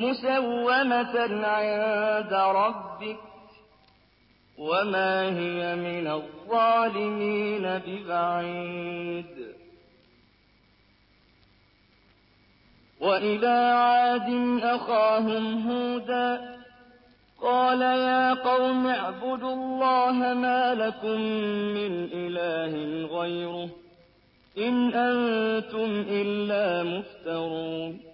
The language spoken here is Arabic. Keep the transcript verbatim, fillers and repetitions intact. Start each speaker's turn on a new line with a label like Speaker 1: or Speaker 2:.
Speaker 1: مُّسَوَّمَةً عِندَ رَبِّكَ وَمَا هِيَ مِنَ الظَّالِمِينَ بِبَعِيدٍ. وَإِلَىٰ عَادٍ أَخَاهُمْ هُودًا قَالَ يَا قَوْمِ اعْبُدُوا اللَّهَ مَا لَكُم مِّنْ إِلَٰهٍ غَيْرُهُ إِنْ أَنتُمْ إِلَّا مُفْتَرُونَ